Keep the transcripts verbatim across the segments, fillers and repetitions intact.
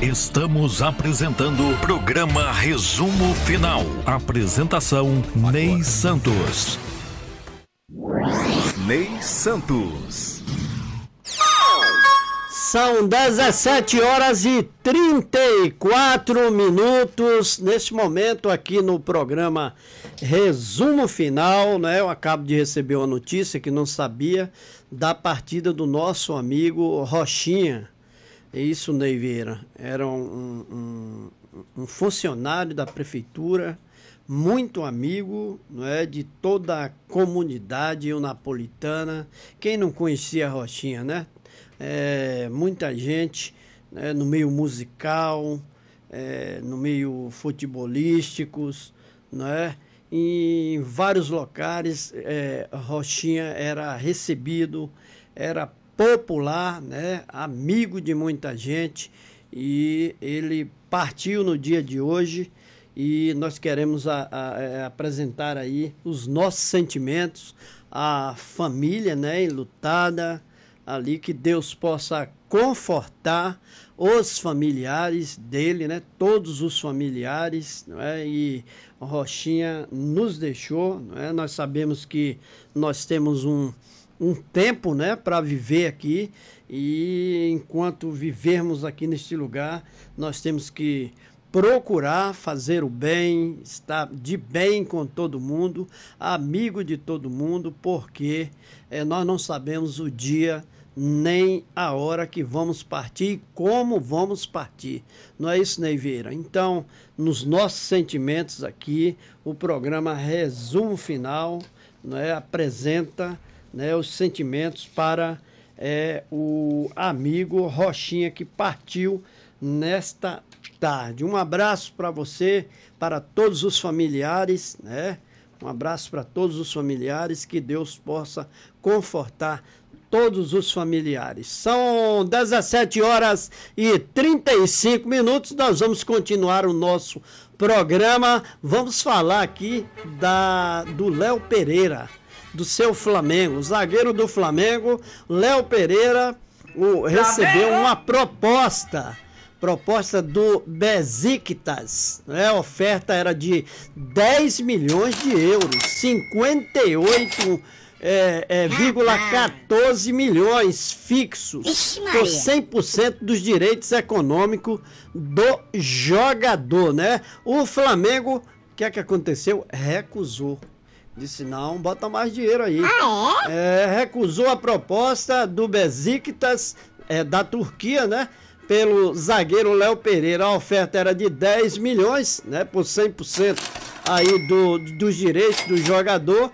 Estamos apresentando o programa Resumo Final. Apresentação Ney Santos. Ney Santos. São dezessete horas e trinta e quatro minutos neste momento aqui no programa Resumo Final, né? Eu acabo de receber uma notícia que não sabia da partida do nosso amigo Rochinha. É isso, Ney Vieira. Era um, um, um funcionário da prefeitura, muito amigo, não é, de toda a comunidade napolitana. Quem não conhecia a Rochinha, né? É, muita gente, né, no meio musical, é, no meio futebolísticos, né, em vários locais, é, Rochinha era recebido, era popular, né, amigo de muita gente, e ele partiu no dia de hoje e nós queremos a, a, a apresentar aí os nossos sentimentos à família, né, enlutada ali, que Deus possa confortar os familiares dele, né? Todos os familiares, não é? E o Rochinha nos deixou, não é? Nós sabemos que nós temos um, um tempo, né, para viver aqui, e enquanto vivermos aqui neste lugar, nós temos que procurar fazer o bem, estar de bem com todo mundo, amigo de todo mundo, porque é, nós não sabemos o dia nem a hora que vamos partir e como vamos partir. Não é isso, Ney Vieira? Então, nos nossos sentimentos aqui, o programa Resumo Final, né, apresenta, né, os sentimentos para é, o amigo Rochinha, que partiu nesta tarde. Um abraço para você, para todos os familiares, né? Um abraço para todos os familiares, que Deus possa confortar todos os familiares. São dezessete horas e trinta e cinco minutos, nós vamos continuar o nosso programa. Vamos falar aqui da, do Léo Pereira, do seu Flamengo, o zagueiro do Flamengo, Léo Pereira, o, recebeu uma proposta. Proposta do Besiktas, né? A oferta era de dez milhões de euros, cinquenta e oito vírgula quatorze milhões fixos, por cem por cento dos direitos econômicos do jogador, né? O Flamengo, o que é que aconteceu? Recusou. Disse, não, bota mais dinheiro aí. Ah, é? É, recusou a proposta do Besiktas, é, da Turquia, né? Pelo zagueiro Léo Pereira. A oferta era de dez milhões, né, por cem por cento aí do, dos direitos do jogador,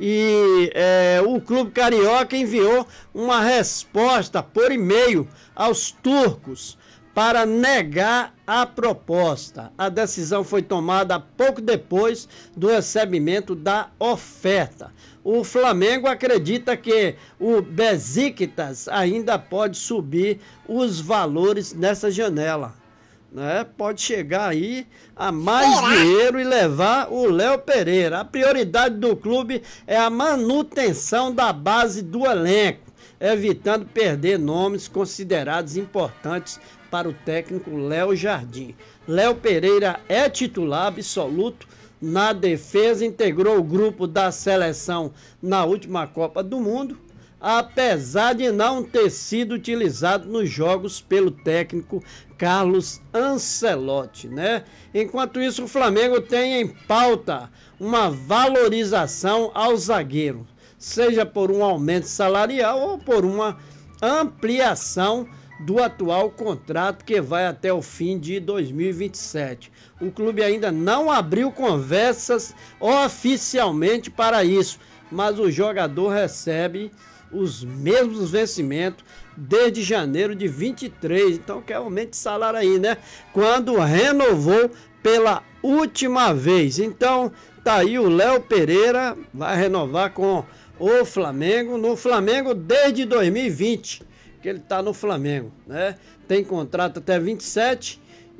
e é, o clube carioca enviou uma resposta por e-mail aos turcos para negar a proposta. A decisão foi tomada pouco depois do recebimento da oferta. O Flamengo acredita que o Besiktas ainda pode subir os valores nessa janela, né? Pode chegar aí a mais dinheiro e levar o Léo Pereira. A prioridade do clube é a manutenção da base do elenco, evitando perder nomes considerados importantes para o técnico Léo Jardim. Léo Pereira é titular absoluto na defesa, integrou o grupo da seleção na última Copa do Mundo, apesar de não ter sido utilizado nos jogos pelo técnico Carlos Ancelotti, né? Enquanto isso, o Flamengo tem em pauta uma valorização ao zagueiro, seja por um aumento salarial ou por uma ampliação do atual contrato, que vai até o fim de dois mil e vinte e sete. O clube ainda não abriu conversas oficialmente para isso, mas o jogador recebe os mesmos vencimentos desde janeiro de vinte e três, então quer aumento de salário aí, né? Quando renovou pela última vez. Então tá aí, o Léo Pereira vai renovar com o Flamengo, no Flamengo desde dois mil e vinte, que ele tá no Flamengo, né? Tem contrato até vinte e sete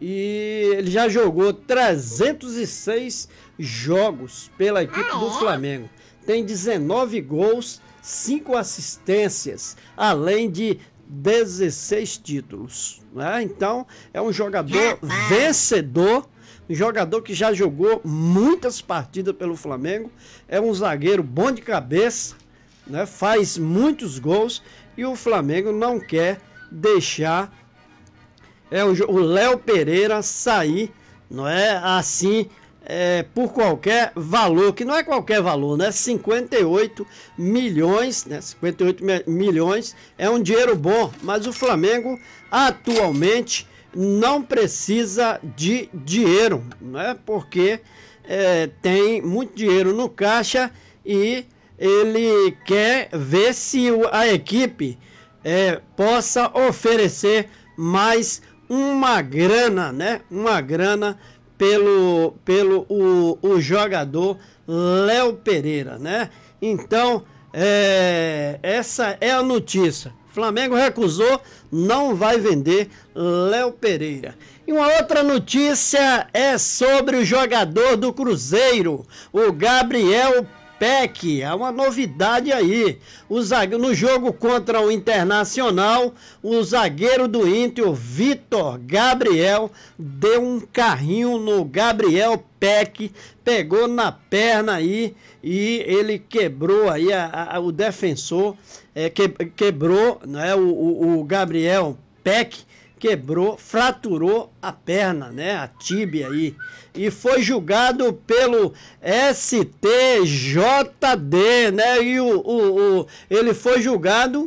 e ele já jogou trezentos e seis jogos pela equipe do Flamengo. Tem dezenove gols, cinco assistências, além de dezesseis títulos. Né? Então, é um jogador vencedor, um jogador que já jogou muitas partidas pelo Flamengo, é um zagueiro bom de cabeça, né? Faz muitos gols e o Flamengo não quer deixar é, o Léo Pereira sair, não é assim, é, por qualquer valor, que não é qualquer valor, né? cinquenta e oito milhões, né? cinquenta e oito milhões é um dinheiro bom, mas o Flamengo atualmente não precisa de dinheiro, né? Porque é, tem muito dinheiro no caixa e ele quer ver se a equipe é, possa oferecer mais uma grana, né? Uma grana pelo, pelo o, o jogador Léo Pereira, né? Então, é, essa é a notícia. Flamengo recusou, não vai vender Léo Pereira. E uma outra notícia é sobre o jogador do Cruzeiro, o Gabriel Peck. É uma novidade aí. O zague... No jogo contra o Internacional, o zagueiro do Inter, o Vitor Gabriel, deu um carrinho no Gabriel Peck, pegou na perna aí e ele quebrou aí a, a, o defensor, é, que, quebrou, né, o, o, o Gabriel Peck quebrou, fraturou a perna, né, a tíbia aí, e foi julgado pelo S T J D, né, e o, o, o, ele foi julgado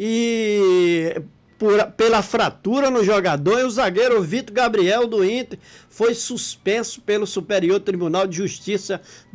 e por, pela fratura no jogador, e o zagueiro Vitor Gabriel do Inter foi suspenso pelo Superior Tribunal de Justiça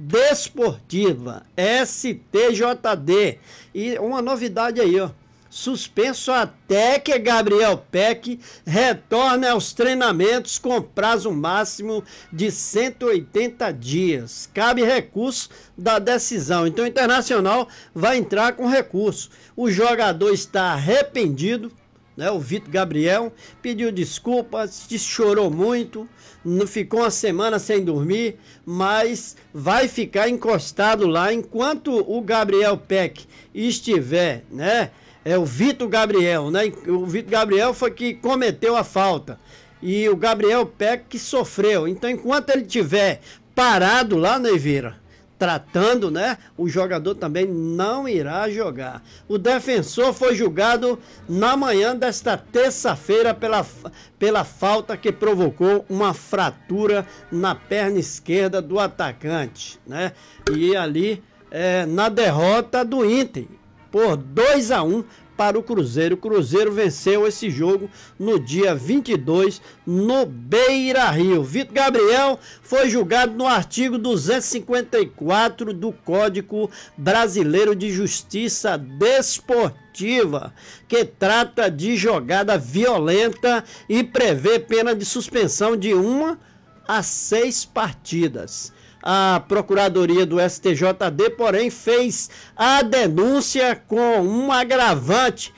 Desportiva, S T J D, e uma novidade aí, ó, suspenso até que Gabriel Peck retorne aos treinamentos com prazo máximo de cento e oitenta dias. Cabe recurso da decisão. Então o Internacional vai entrar com recurso. O jogador está arrependido, né? O Vitor Gabriel pediu desculpas, chorou muito, não ficou uma semana sem dormir, mas vai ficar encostado lá enquanto o Gabriel Peck estiver, né? É o Vitor Gabriel, né? O Vitor Gabriel foi que cometeu a falta. E o Gabriel Peck que sofreu. Então, enquanto ele estiver parado lá, Neivira, tratando, né? O jogador também não irá jogar. O defensor foi julgado na manhã desta terça-feira pela, pela falta que provocou uma fratura na perna esquerda do atacante, né? E ali, é, na derrota do Inter, por dois a um para o Cruzeiro. O Cruzeiro venceu esse jogo no dia vinte e dois no Beira-Rio. Vitor Gabriel foi julgado no artigo duzentos e cinquenta e quatro do Código Brasileiro de Justiça Desportiva, que trata de jogada violenta e prevê pena de suspensão de uma a seis partidas. A Procuradoria do S T J D, porém, fez a denúncia com um agravante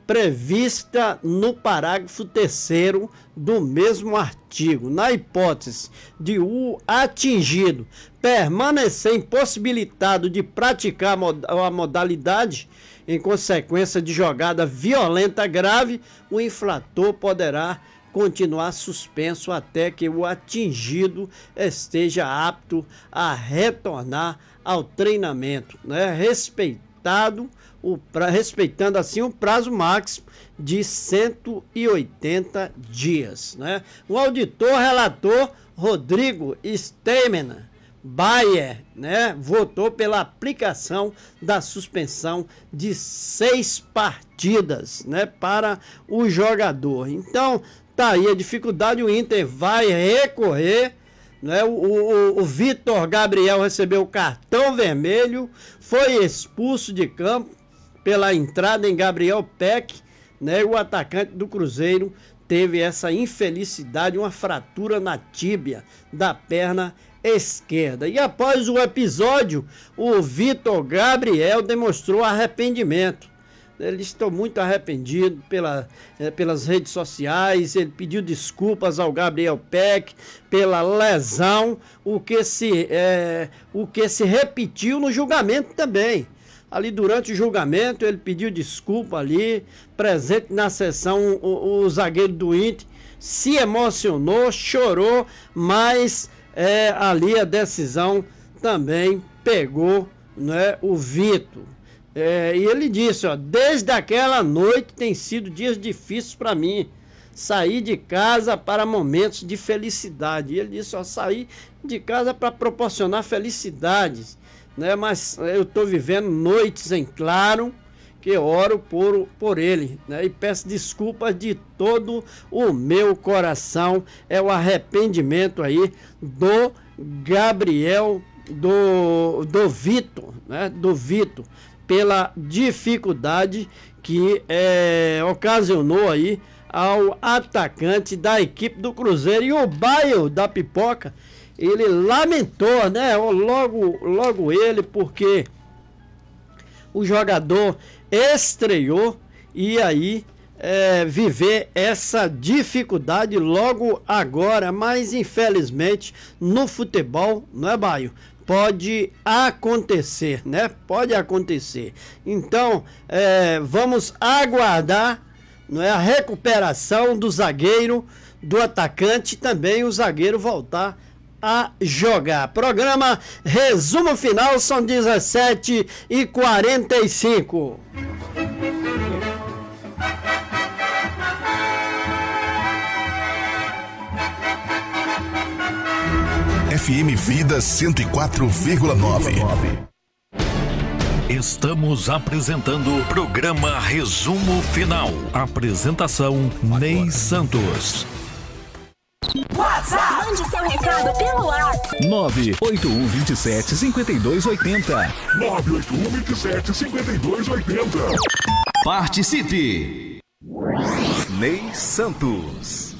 prevista no parágrafo terceiro do mesmo artigo. Na hipótese de o atingido permanecer impossibilitado de praticar a modalidade em consequência de jogada violenta grave, o infrator poderá continuar suspenso até que o atingido esteja apto a retornar ao treinamento, né? Respeitado o pra, respeitando assim o prazo máximo de cento e oitenta dias, né? O auditor relator Rodrigo Steinman Bayer, né, votou pela aplicação da suspensão de seis partidas, né, para o jogador. Então, tá aí a dificuldade, o Inter vai recorrer, né? O, o, o Vitor Gabriel recebeu o cartão vermelho, foi expulso de campo pela entrada em Gabriel Peck, né? O atacante do Cruzeiro teve essa infelicidade, uma fratura na tíbia da perna esquerda. E após o episódio, o Vitor Gabriel demonstrou arrependimento. Ele está muito arrependido pela, é, pelas redes sociais, ele pediu desculpas ao Gabriel Peck pela lesão, o que se, é, o que se repetiu no julgamento também. ali durante o julgamento, ele pediu desculpa ali, presente na sessão, o, o zagueiro do Inter se emocionou, chorou, mas é, ali a decisão também pegou, né, o Vitor. É, e ele disse, ó, desde aquela noite tem sido dias difíceis para mim. Sair de casa para momentos de felicidade. E ele disse, ó, sair de casa para proporcionar felicidades, né? Mas eu estou vivendo noites em claro, que oro por, por ele, né? E peço desculpas de todo o meu coração. É o arrependimento aí do Gabriel, do, do Vitor, né? Do Vitor, pela dificuldade que é, ocasionou aí ao atacante da equipe do Cruzeiro. E o Baio da Pipoca, ele lamentou, né? Logo, logo ele, porque o jogador estreou e aí é, viver essa dificuldade logo agora, mas infelizmente no futebol, não é, Baio? Pode acontecer, né? Pode acontecer. Então, é, vamos aguardar, não é, a recuperação do zagueiro, do atacante, também o zagueiro voltar a jogar. Programa Resumo Final, são dezessete e quarenta e cinco. F M Vida cento e quatro vírgula nove. Estamos apresentando o programa Resumo Final. Apresentação Ney Santos. WhatsApp. Mande seu recado pelo WhatsApp. nove oito um dois sete cinco dois oito zero. nove oito um dois sete cinco dois oito zero. Participe. Ney Santos.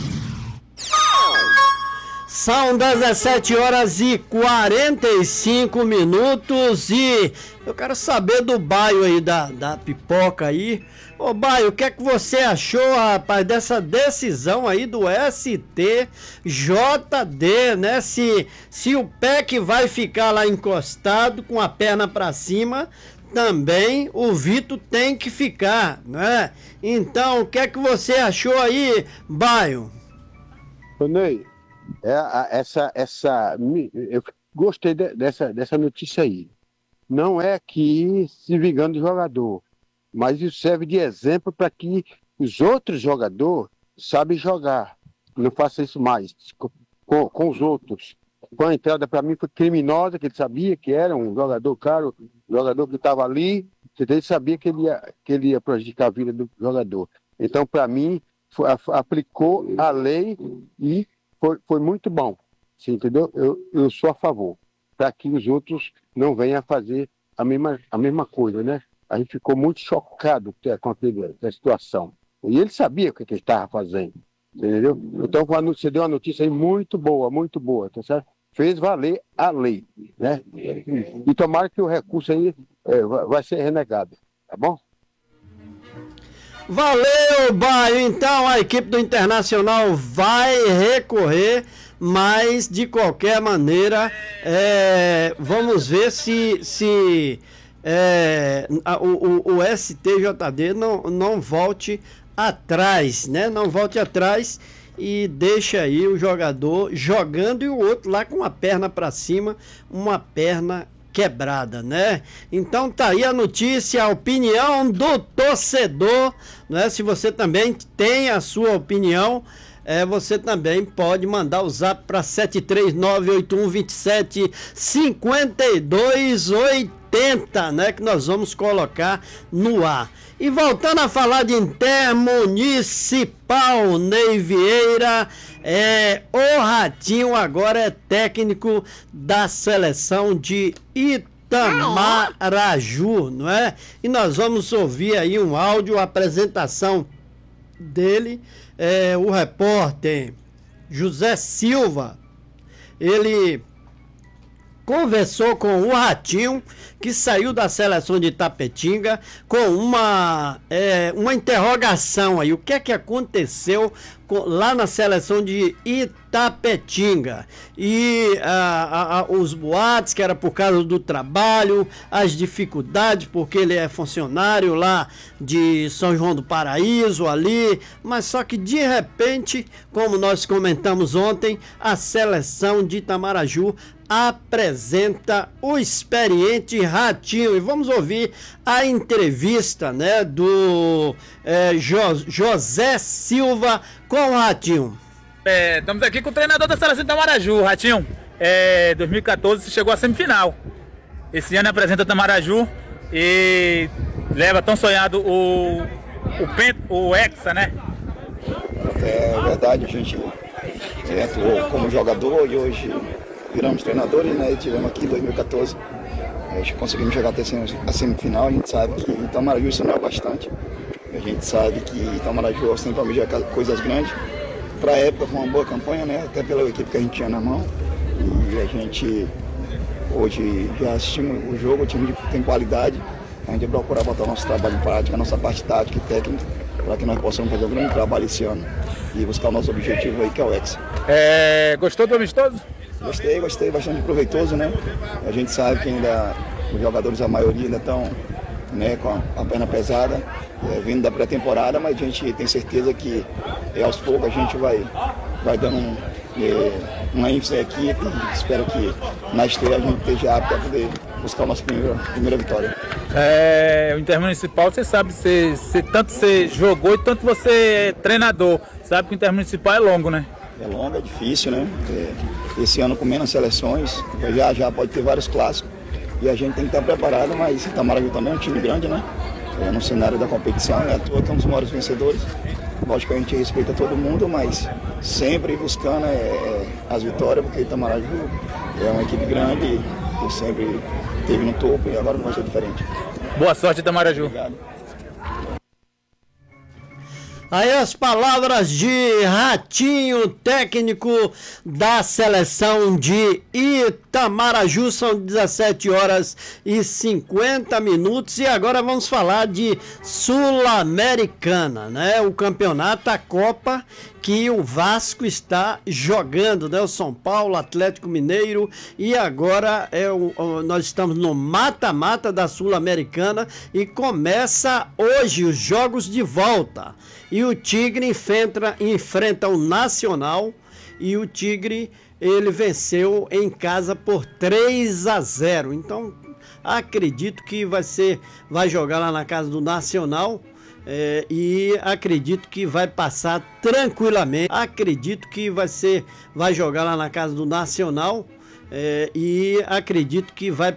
São dezessete horas e quarenta e cinco minutos e eu quero saber do Baio aí, da, da Pipoca aí. Ô Baio, o que é que você achou, rapaz, dessa decisão aí do S T J D, né? Se, se o pé que vai ficar lá encostado com a perna pra cima, também o Vitor tem que ficar, né? Então, o que é que você achou aí, Baio? Ô Ney, é, essa, essa, eu gostei de, dessa, dessa notícia aí. Não é que se vingando do jogador, mas isso serve de exemplo para que os outros jogadores sabem jogar. Não faça isso mais com, com os outros. Com a entrada, para mim, foi criminosa, que ele sabia que era um jogador caro, um jogador que estava ali, ele sabia que ele ia, que ele ia prejudicar a vida do jogador. Então, para mim, foi, aplicou a lei e foi, foi muito bom. Você entendeu? Eu, eu sou a favor, para que os outros não venham a fazer a mesma, a mesma coisa, né? A gente ficou muito chocado com a situação. E ele sabia o que ele estava fazendo, entendeu? Então, você deu uma notícia aí muito boa, muito boa, tá certo? Fez valer a lei, né? E tomara que o recurso aí é, vai ser renegado, tá bom? Valeu, Baio! Então, a equipe do Internacional vai recorrer, mas, de qualquer maneira, é, vamos ver se... se É, a, o, o S T J D não, não volte atrás, né? Não volte atrás e deixa aí o jogador jogando e o outro lá com a perna para cima, uma perna quebrada, né? Então tá aí a notícia, a opinião do torcedor, né? Se você também tem a sua opinião, É, você também pode mandar o zap para sete três nove oito um dois sete cinco dois oito zero, né, que nós vamos colocar no ar. E voltando a falar de Intermunicipal, Ney Vieira, é, o Ratinho agora é técnico da seleção de Itamaraju, não é? E nós vamos ouvir aí um áudio, a apresentação dele. É, o repórter José Silva, ele conversou com o Ratinho, que saiu da seleção de Itapetinga, com uma, é, uma interrogação aí. O que é que aconteceu lá na seleção de Itapetinga. E a, a, a, os boatos que era por causa do trabalho, as dificuldades, porque ele é funcionário lá de São João do Paraíso ali, mas só que de repente, como nós comentamos ontem, a seleção de Itamaraju apresenta o experiente Ratinho. E vamos ouvir a entrevista, né, do é, Jo- José Silva com o Ratinho. É, estamos aqui com o treinador da seleção de Itamaraju, Ratinho. É, dois mil e quatorze você chegou à semifinal. Esse ano apresenta Itamaraju e leva tão sonhado o, o, Pent, o Hexa, né? É verdade, a gente atuou como jogador e hoje viramos treinadores, né? E tivemos aqui em dois mil e quatorze, a gente conseguimos chegar até a semifinal. A gente sabe que Itamaraju isso não é bastante. A gente sabe que Itamaraju sempre almeja coisas grandes. Para a época foi uma boa campanha, né? Até pela equipe que a gente tinha na mão. E a gente hoje já assistimos o jogo, o time tem qualidade. A gente vai procurar botar o nosso trabalho em prática, a nossa parte tática e técnica, para que nós possamos fazer um grande trabalho esse ano e buscar o nosso objetivo aí, que é o Hexa. É, gostou do amistoso? Gostei, gostei, bastante proveitoso, né? A gente sabe que ainda os jogadores, a maioria ainda estão, né, com a, a perna pesada, é, vindo da pré-temporada, mas a gente tem certeza que é, aos poucos a gente vai, vai dando um, é, uma ênfase aqui e espero que na estreia a gente esteja apto a poder buscar a nossa primeira, primeira vitória. É, o Intermunicipal, você sabe, você, você, tanto você jogou e tanto você é treinador, sabe que o Intermunicipal é longo, né? É longo, é difícil, né? É, esse ano com menos seleções, já, já pode ter vários clássicos e a gente tem que estar preparado, mas Itamaraju também é um time grande, né? É, no cenário da competição, é à toa que é um dos maiores vencedores. Lógico que a gente respeita todo mundo, mas sempre buscando é, é, as vitórias, porque Itamaraju é uma equipe grande que sempre esteve no topo e agora não vai ser diferente. Boa sorte, Itamaraju. Obrigado. Aí as palavras de Ratinho, técnico da seleção de Itamaraju. São dezessete horas e cinquenta minutos e agora vamos falar de Sul-Americana, né? O campeonato, a Copa que o Vasco está jogando, né? O São Paulo, Atlético Mineiro, e agora é o, o, nós estamos no mata-mata da Sul-Americana e começa hoje os jogos de volta. E o Tigre enfrenta, enfrenta o Nacional e o Tigre ele venceu em casa por três a zero. Então acredito que vai ser, vai jogar lá na casa do Nacional. É, e acredito que vai passar tranquilamente. Acredito que vai ser, vai jogar lá na casa do Nacional. É, e acredito que vai